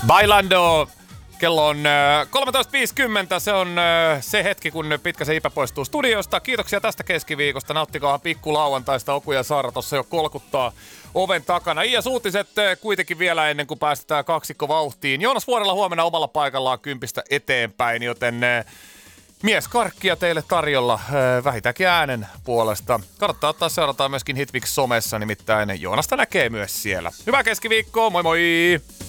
Bailando! Kello on 13.50. Se on se hetki, kun Pitkäsen Ipä poistuu studiosta. Kiitoksia tästä keskiviikosta. Nauttikohan pikku lauantaista. Oku ja Saara tossa jo kolkuttaa oven takana. Ias uutiset kuitenkin vielä ennen kuin päästetään kaksikko vauhtiin. Joonas Vuorella huomenna omalla paikallaan 10 eteenpäin, joten mieskarkkia teille tarjolla vähintäänkin äänen puolesta. Kannattaa ottaa seurataan myöskin Hitmix somessa, nimittäin Joonasta näkee myös siellä. Hyvää keskiviikkoa, moi moi!